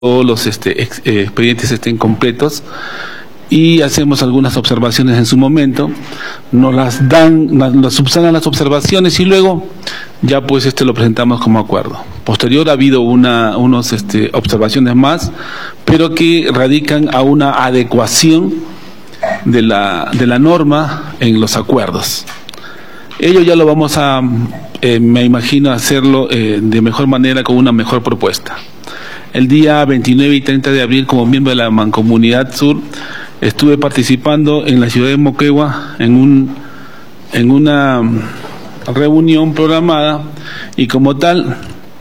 todos los expedientes estén completos y hacemos algunas observaciones en su momento, nos las dan, nos subsanan las observaciones y luego ya pues lo presentamos como acuerdo. Posterior ha habido unas observaciones más, pero que radican a una adecuación de la norma en los acuerdos. Ello ya lo vamos a, me imagino, hacerlo de mejor manera, con una mejor propuesta. El día 29 y 30 de abril, como miembro de la Mancomunidad Sur, estuve participando en la ciudad de Moquegua en una reunión programada, y como tal,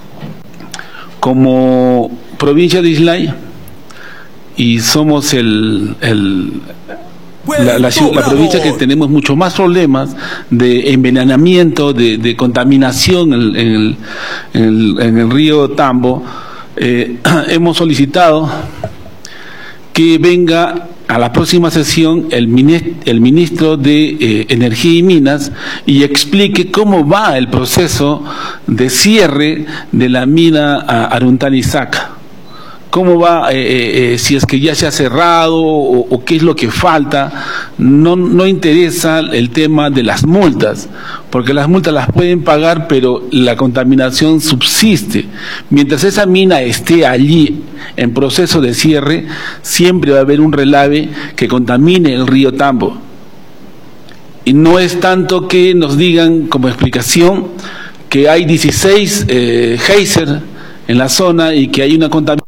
como provincia de Islay, y somos la provincia que tenemos mucho más problemas de envenenamiento, de contaminación en el río Tambo, hemos solicitado que venga a la próxima sesión el ministro de Energía y Minas y explique cómo va el proceso de cierre de la mina Aruntani-Saca. ¿Cómo va? Si es que ya se ha cerrado o qué es lo que falta. No interesa el tema de las multas, porque las multas las pueden pagar, pero la contaminación subsiste. Mientras esa mina esté allí en proceso de cierre, siempre va a haber un relave que contamine el río Tambo. Y no es tanto que nos digan como explicación que hay 16 geysers en la zona y que hay una contaminación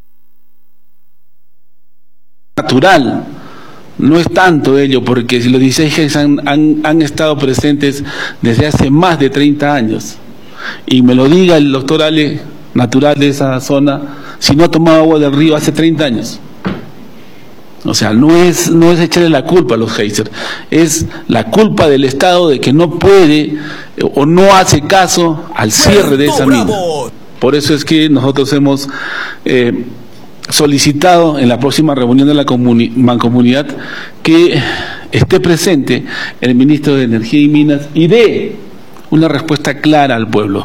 natural. No es tanto ello, porque si los 16 geysers han estado presentes desde hace más de 30 años. Y me lo diga el doctor Ale, natural de esa zona, si no ha tomado agua del río hace 30 años. O sea, no es echarle la culpa a los geysers, es la culpa del Estado de que no puede o no hace caso al cierre de esa mina. Por eso es que nosotros hemos solicitado en la próxima reunión de la Mancomunidad que esté presente el ministro de Energía y Minas y dé una respuesta clara al pueblo.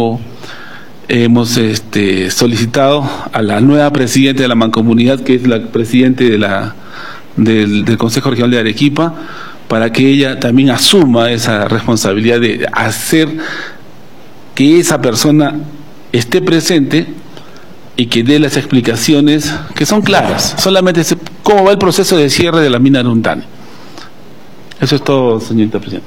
Hemos solicitado a la nueva presidenta de la Mancomunidad, que es la presidente del Consejo Regional de Arequipa, para que ella también asuma esa responsabilidad de hacer que esa persona esté presente y que dé las explicaciones que son claras. Solamente cómo va el proceso de cierre de la mina Aruntani. Eso es todo, señorita presidenta.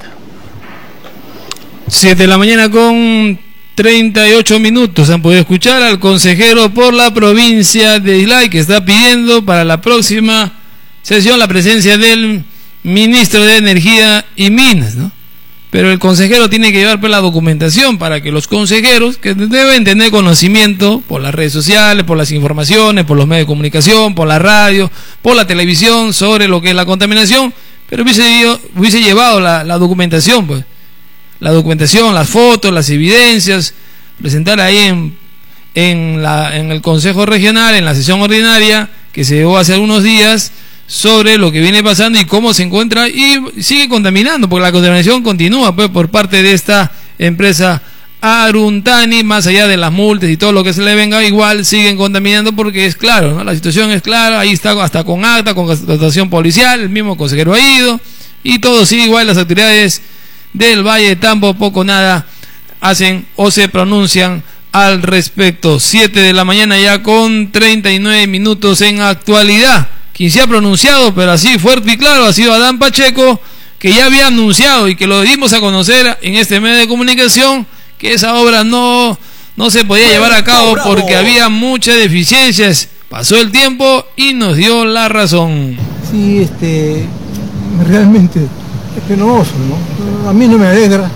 7 de la mañana con 38 minutos. Han podido escuchar al consejero por la provincia de Islay, que está pidiendo para la próxima sesión la presencia del ministro de Energía y Minas, ¿no? Pero el consejero tiene que llevar la documentación para que los consejeros, que deben tener conocimiento por las redes sociales, por las informaciones, por los medios de comunicación, por la radio, por la televisión, sobre lo que es la contaminación, pero hubiese llevado la documentación, pues. La documentación, las fotos, las evidencias, presentar ahí en el Consejo Regional, en la sesión ordinaria, que se llevó hace algunos días, sobre lo que viene pasando y cómo se encuentra, y sigue contaminando, porque la contaminación continúa pues por parte de esta empresa Aruntani, más allá de las multas y todo lo que se le venga, igual siguen contaminando, porque es claro, ¿no? La situación es clara, ahí está hasta con acta, con dotación policial, el mismo consejero ha ido, y todo sigue igual. Las autoridades del Valle de Tambo poco nada hacen o se pronuncian al respecto. 7 de la mañana ya con 39 minutos en actualidad. Quien se ha pronunciado, pero así fuerte y claro, ha sido Adán Pacheco, que ya había anunciado y que lo dimos a conocer en este medio de comunicación, que esa obra no se podía llevar a cabo porque había muchas deficiencias. Pasó el tiempo y nos dio la razón. Sí, realmente es penoso, ¿no? A mí no me alegra,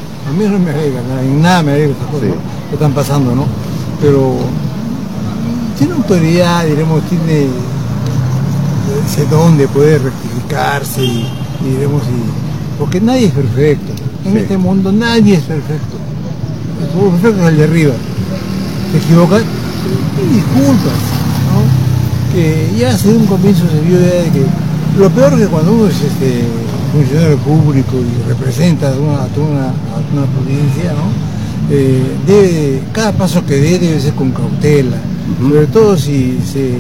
en nada me alegra estas cosas que están pasando, ¿no? Pero tiene autoridad, diremos, tiene ese don de poder rectificarse y diremos, porque nadie es perfecto. En este mundo nadie es perfecto. El perfecto es el de arriba. Se equivoca, y disculpas, ¿no? Que ya desde un comienzo se vio de que lo peor que cuando uno es funcionario público y representa a una provincia, ¿no? Cada paso que dé debe ser con cautela, sobre todo si se